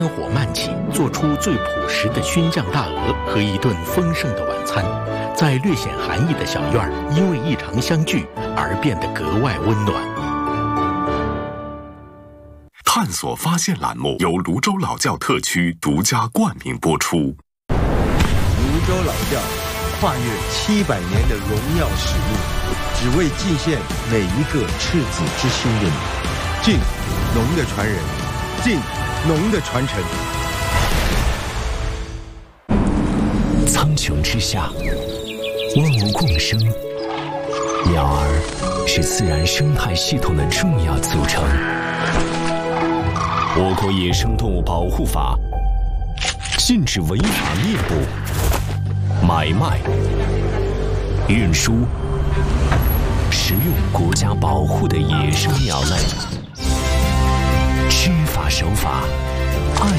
灯火漫起，做出最朴实的熏酱大鹅和一顿丰盛的晚餐，在略显寒意的小院儿，因为一场相聚而变得格外温暖。 探索发现栏目由泸州老窖特区独家冠名播出。 泸州老窖跨越700年的荣耀使命，只为祭献每一个赤子之心的你。敬农的传人，敬农的传承。 苍穹之下，万物共生，鸟儿是自然生态系统的重要组成。我国野生动物保护法禁止违法猎捕、买卖、运输、食用国家保护的野生鸟类。知法守法，爱